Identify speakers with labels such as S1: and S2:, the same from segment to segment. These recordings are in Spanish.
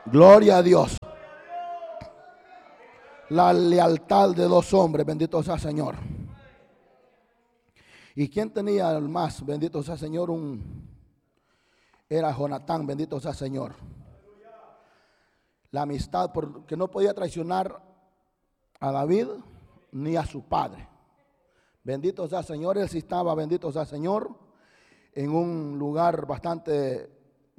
S1: Gloria a Dios. La lealtad de dos hombres, bendito sea Señor. ¿Y quién tenía el más? Bendito sea Señor. Era Jonatán, bendito sea Señor. La amistad, porque no podía traicionar a David ni a su padre. Bendito sea Señor. Él sí estaba, bendito sea Señor, en un lugar bastante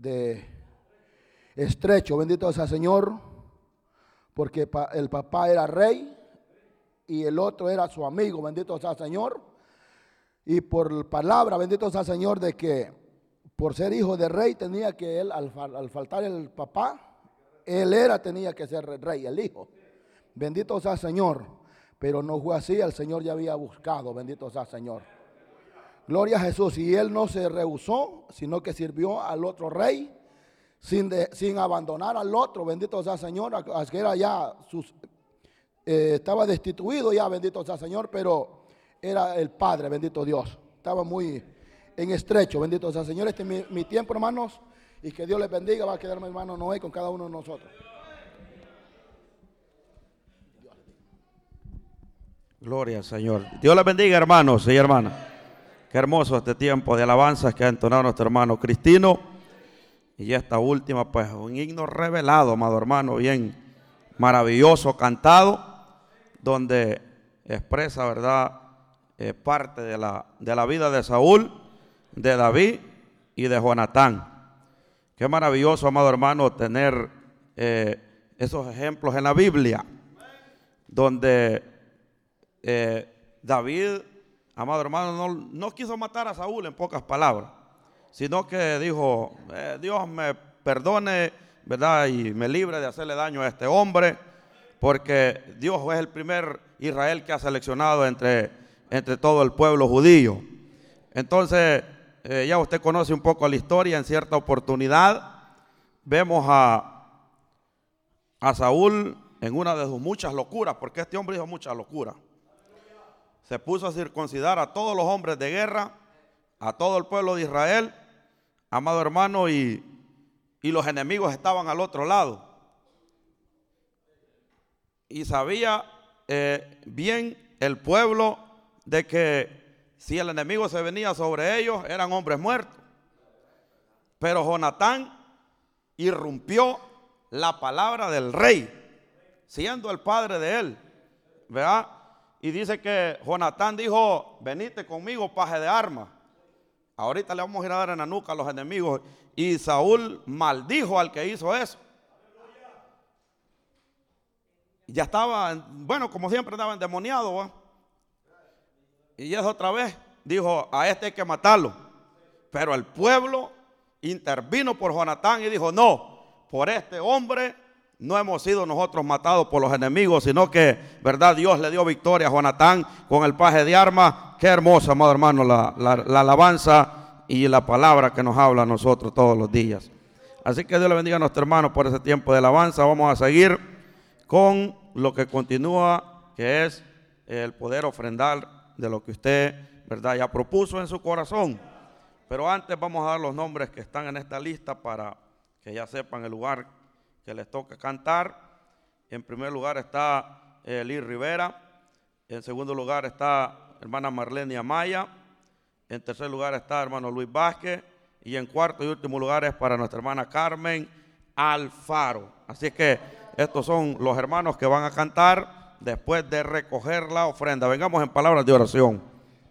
S1: estrecho, bendito sea Señor, porque el papá era rey y el otro era su amigo, bendito sea Señor. Y por palabra, bendito sea Señor, de que por ser hijo de rey tenía que él, al faltar el papá, tenía que ser el rey, el hijo. Bendito sea Señor. Pero no fue así, el Señor ya había buscado, bendito sea Señor. Gloria a Jesús. Y él no se rehusó, sino que sirvió al otro rey sin abandonar al otro, bendito sea Señor. Que era ya estaba destituido ya, bendito sea Señor, pero era el Padre, bendito Dios. Estaba muy en estrecho, bendito sea Señor. Este es mi tiempo, hermanos, y que Dios les bendiga. Va a quedar mi hermano Noé con cada uno de nosotros.
S2: Gloria al Señor. Dios les bendiga, hermanos y hermanas. Qué hermoso este tiempo de alabanzas que ha entonado nuestro hermano Cristino. Y esta última, pues, un himno revelado, amado hermano, bien maravilloso, cantado, donde expresa, ¿verdad?, parte de la vida de Saúl, de David y de Jonatán. Qué maravilloso, amado hermano, tener esos ejemplos en la Biblia, donde David, amado hermano, no quiso matar a Saúl, en pocas palabras, sino que dijo, Dios me perdone, ¿verdad?, y me libre de hacerle daño a este hombre, porque Dios es el primer Israel que ha seleccionado entre todo el pueblo judío. Entonces, ya usted conoce un poco la historia. En cierta oportunidad vemos a Saúl en una de sus muchas locuras, porque este hombre hizo muchas locuras. Se puso a circuncidar a todos los hombres de guerra, a todo el pueblo de Israel, amado hermano, y los enemigos estaban al otro lado. Y sabía bien el pueblo de que si el enemigo se venía sobre ellos, eran hombres muertos. Pero Jonatán irrumpió la palabra del rey, siendo el padre de él, ¿verdad? Y dice que Jonatán dijo, venite conmigo, paje de armas. Ahorita le vamos a ir a dar en la nuca a los enemigos. Y Saúl maldijo al que hizo eso. Ya estaba, bueno, como siempre estaba endemoniado, ¿va? Y es otra vez, dijo, a este hay que matarlo. Pero el pueblo intervino por Jonatán y dijo, no, por este hombre no hemos sido nosotros matados por los enemigos, sino que, verdad, Dios le dio victoria a Jonatán con el paje de armas. Qué hermosa, amado hermano, la alabanza y la palabra que nos habla a nosotros todos los días. Así que Dios le bendiga a nuestro hermano por ese tiempo de alabanza. Vamos a seguir con lo que continúa, que es el poder ofrendar de lo que usted, verdad, ya propuso en su corazón. Pero antes vamos a dar los nombres que están en esta lista para que ya sepan el lugar que les toca cantar. En primer lugar está Eli Rivera. En segundo lugar está hermana Marlene Amaya. En tercer lugar está hermano Luis Vázquez. Y en cuarto y último lugar es para nuestra hermana Carmen Alfaro. Así que estos son los hermanos que van a cantar después de recoger la ofrenda. Vengamos en palabras de oración.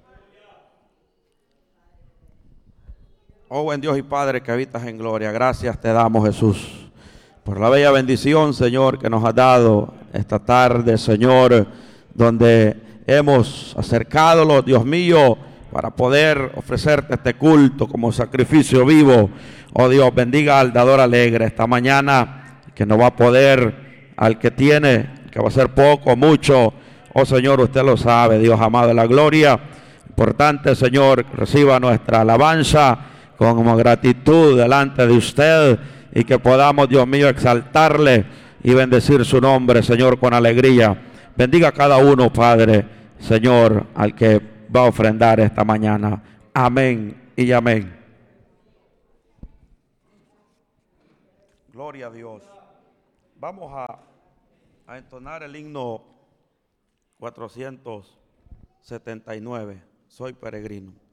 S2: Oh buen Dios y Padre que habitas en gloria, gracias te damos, Jesús, por la bella bendición, Señor, que nos has dado esta tarde, Señor, donde hemos acercado, Dios mío, para poder ofrecerte este culto como sacrificio vivo. Oh Dios, bendiga al dador alegre esta mañana, que no va a poder, al que tiene, que va a ser poco, mucho. Oh Señor, usted lo sabe, Dios amado de la gloria. Importante, Señor, reciba nuestra alabanza con gratitud delante de usted, y que podamos, Dios mío, exaltarle y bendecir su nombre, Señor, con alegría. Bendiga a cada uno, Padre, Señor, al que va a ofrendar esta mañana. Amén y amén. Gloria a Dios. Vamos a entonar el himno 479, Soy peregrino.